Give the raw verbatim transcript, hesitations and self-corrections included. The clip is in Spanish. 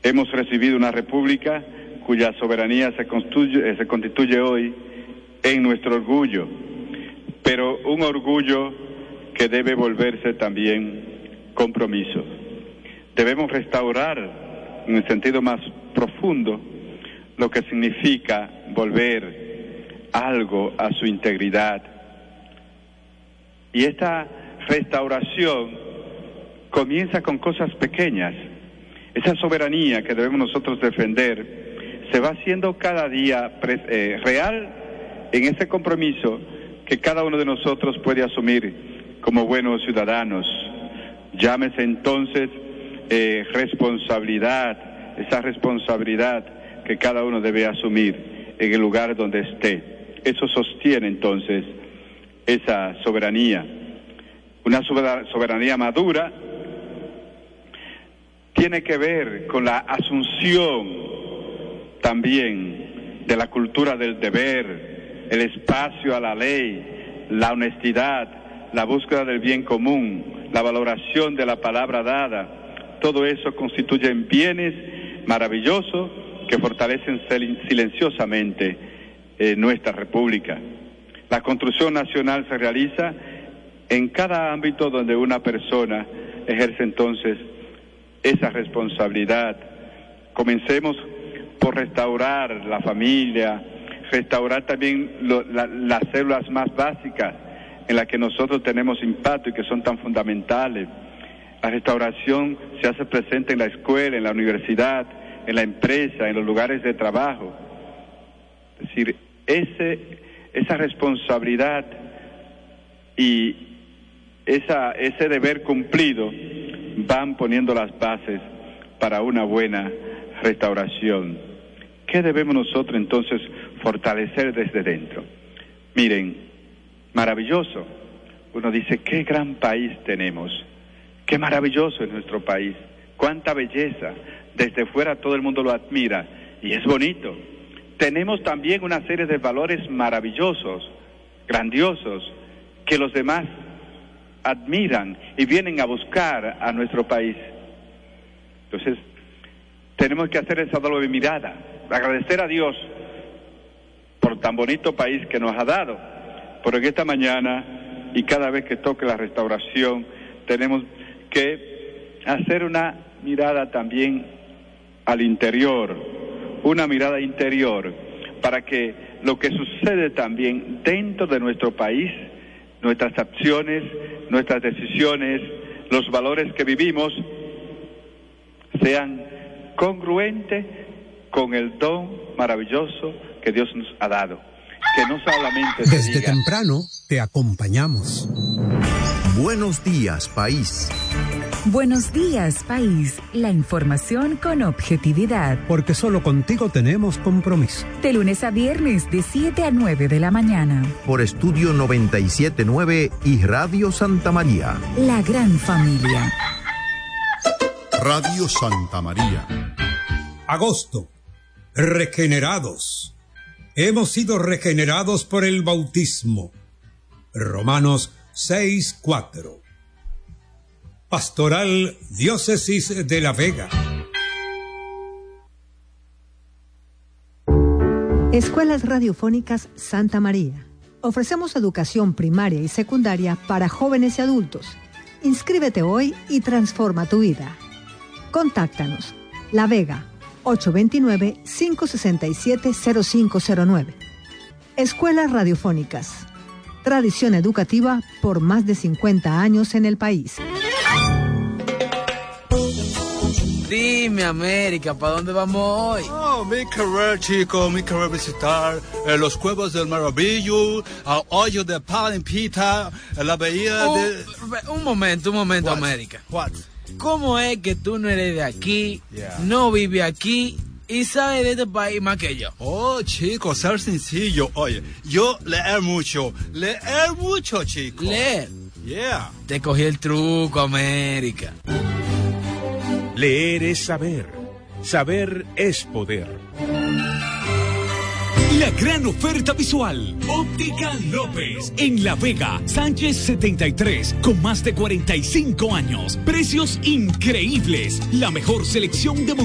Hemos recibido una república cuya soberanía se constituye, se constituye hoy en nuestro orgullo, pero un orgullo que debe volverse también compromiso. Debemos restaurar, en el sentido más profundo, lo que significa volver algo a su integridad. Y esta restauración comienza con cosas pequeñas. Esa soberanía que debemos nosotros defender se va haciendo cada día eh, real en ese compromiso que cada uno de nosotros puede asumir como buenos ciudadanos. Llámese entonces eh, responsabilidad, esa responsabilidad que cada uno debe asumir en el lugar donde esté. Eso sostiene entonces esa soberanía. Una soberanía madura tiene que ver con la asunción también de la cultura del deber, el espacio a la ley, la honestidad, la búsqueda del bien común, la valoración de la palabra dada. Todo eso constituyen bienes maravillosos que fortalecen silenciosamente eh, nuestra república. La construcción nacional se realiza en cada ámbito donde una persona ejerce entonces esa responsabilidad. Comencemos por restaurar la familia, restaurar también lo, la, las células más básicas en las que nosotros tenemos impacto y que son tan fundamentales. La restauración se hace presente en la escuela, en la universidad, en la empresa, en los lugares de trabajo. Es decir, ese, esa responsabilidad y esa, ese deber cumplido van poniendo las bases para una buena restauración. ¿Qué debemos nosotros entonces fortalecer desde dentro? Miren, maravilloso. Uno dice, qué gran país tenemos, qué maravilloso es nuestro país, cuánta belleza, desde fuera todo el mundo lo admira y es bonito. Tenemos también una serie de valores maravillosos, grandiosos, que los demás admiran y vienen a buscar a nuestro país. Entonces, tenemos que hacer esa doble mirada, agradecer a Dios por tan bonito país que nos ha dado, pero en esta mañana y cada vez que toque la restauración, tenemos que hacer una mirada también al interior, una mirada interior, para que lo que sucede también dentro de nuestro país, nuestras acciones, nuestras decisiones, los valores que vivimos, sean congruentes con el don maravilloso que Dios nos ha dado. Que no solamente se Desde diga, temprano te acompañamos. Buenos días, país. Buenos días, país. La información con objetividad. Porque solo contigo tenemos compromiso. De lunes a viernes, de siete a nueve de la mañana. Por Estudio noventa y siete punto nueve y Radio Santa María. La gran familia. Radio Santa María. Agosto. Regenerados. Hemos sido regenerados por el bautismo. Romanos seis cuatro. Pastoral Diócesis de La Vega. Escuelas Radiofónicas Santa María. Ofrecemos educación primaria y secundaria para jóvenes y adultos. Inscríbete hoy y transforma tu vida. Contáctanos. La Vega, ocho dos nueve, cinco seis siete, cero cinco cero nueve. Escuelas Radiofónicas. Tradición educativa por más de cincuenta años en el país. Dime, América, ¿para dónde vamos hoy? Oh, mi querer, chico, mi querer visitar eh, los Cuevos del Maravillo, el hoyo de Palimpita, la bahía un, de... Un momento, un momento, What? América. What? ¿Cómo es que tú no eres de aquí, Yeah. no vives aquí y sabes de este país más que yo? Oh, chico, ser sencillo. Oye, yo leer mucho, leer mucho, chico. Leer. Yeah. Te cogí el truco, América. Leer es saber. Saber es poder. La gran oferta visual. Óptica López. En La Vega, Sánchez setenta y tres, con más de cuarenta y cinco años. Precios increíbles. La mejor selección de